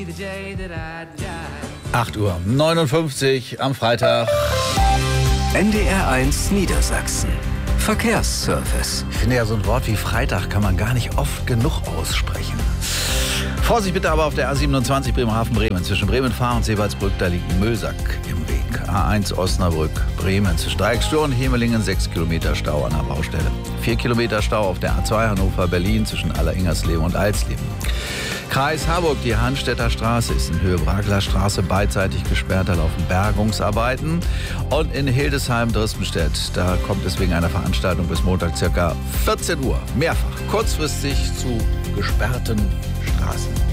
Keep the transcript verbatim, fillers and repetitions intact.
acht Uhr neunundfünfzig am Freitag. N D R eins Niedersachsen. Verkehrsservice. Ich finde ja, so ein Wort wie Freitag kann man gar nicht oft genug aussprechen. Vorsicht bitte aber auf der A siebenundzwanzig Bremerhaven-Bremen. Zwischen Bremen-Fahr und Seewaldsbrück, da liegt ein Müllsack im Weg. A eins Osnabrück-Bremen. Zwischen Dreiecksstör und Hemelingen sechs Kilometer Stau an der Baustelle. vier Kilometer Stau auf der A zwei Hannover-Berlin zwischen Aller-Ingersleben und Alsleben. Kreis Harburg, die Hanstädter Straße ist in Höhe Bragler Straße beidseitig gesperrt. Da laufen Bergungsarbeiten. Und in Hildesheim-Drispenstedt, da kommt es wegen einer Veranstaltung bis Montag ca. vierzehn Uhr mehrfach kurzfristig zu gesperrten Straßen.